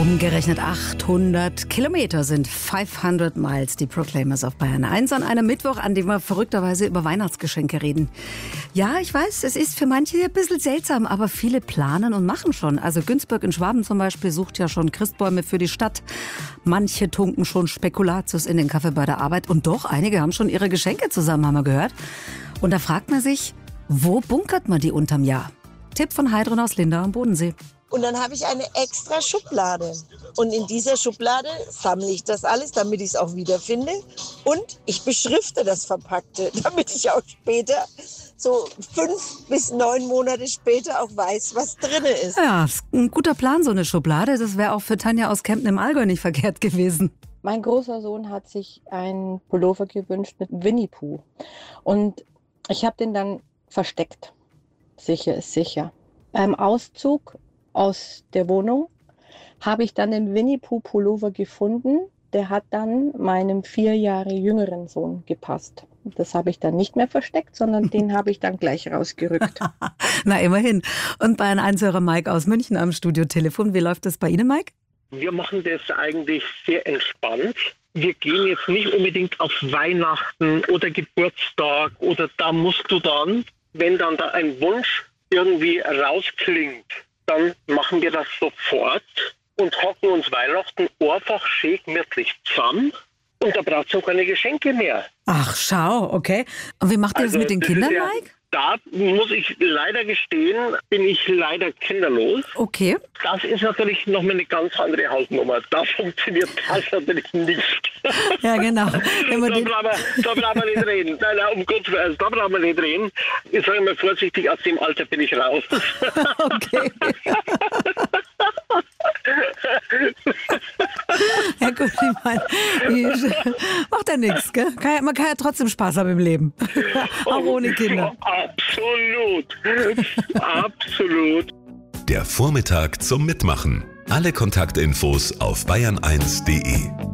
Umgerechnet 800 Kilometer sind 500 Miles, die Proclaimers auf Bayern 1 an einem Mittwoch, an dem wir verrückterweise über Weihnachtsgeschenke reden. Ja, ich weiß, es ist für manche ein bisschen seltsam, aber viele planen und machen schon. Also Günzburg in Schwaben zum Beispiel sucht ja schon Christbäume für die Stadt. Manche tunken schon Spekulatius in den Kaffee bei der Arbeit und doch, einige haben schon ihre Geschenke zusammen, haben wir gehört. Und da fragt man sich, wo bunkert man die unterm Jahr? Tipp von Heidrun aus Lindau am Bodensee. Und dann habe ich eine extra Schublade. Und in dieser Schublade sammle ich das alles, damit ich es auch wiederfinde. Und ich beschrifte das Verpackte, damit ich auch später, so 5 bis 9 Monate später, auch weiß, was drin ist. Ja, ist ein guter Plan, so eine Schublade. Das wäre auch für Tanja aus Kempten im Allgäu nicht verkehrt gewesen. Mein großer Sohn hat sich einen Pullover gewünscht mit Winnie Pooh. Und ich habe den dann versteckt. Sicher ist sicher. Beim Auszug aus der Wohnung habe ich dann den Winnie Pooh Pullover gefunden. Der hat dann meinem 4 Jahre jüngeren Sohn gepasst. Das habe ich dann nicht mehr versteckt, sondern den habe ich dann gleich rausgerückt. Na, immerhin. Und Bayern 1-Hörer Mike aus München am Studiotelefon. Wie läuft das bei Ihnen, Mike? Wir machen das eigentlich sehr entspannt. Wir gehen jetzt nicht unbedingt auf Weihnachten oder Geburtstag oder da musst du dann, wenn dann da ein Wunsch irgendwie rausklingt, dann machen wir das sofort und hocken uns Weihnachten einfach schön gemütlich zusammen und da braucht es auch keine Geschenke mehr. Ach, schau, okay. Und wie macht ihr das mit den Kindern, Mike? Da muss ich leider gestehen, bin ich leider kinderlos. Okay. Das ist natürlich nochmal eine ganz andere Hausnummer. Da funktioniert das natürlich nicht. Ja, genau. Da brauchen wir nicht reden. Nein, um Gottes Willen, da brauchen wir nicht reden. Ich sage mal vorsichtig, aus dem Alter bin ich raus. Okay. Ja gut, ich meine, macht ja nichts, gell? Man kann ja trotzdem Spaß haben im Leben. Auch ohne Kinder. Absolut. Absolut. Der Vormittag zum Mitmachen. Alle Kontaktinfos auf bayern1.de.